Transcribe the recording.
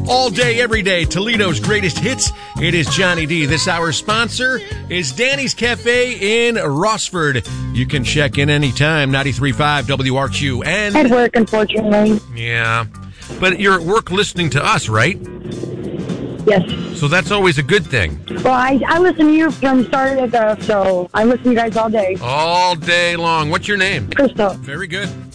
All day, every day, Toledo's greatest hits. It is Johnny D. This hour's sponsor is Danny's Cafe in Rossford. You can check in anytime, 93.5 WRQ. And at work, unfortunately. Yeah. But you're at work listening to us, right? Yes. So that's always a good thing. Well, I listen to you from start to finish, so I listen to you guys all day. All day long. What's your name? Crystal. Very good.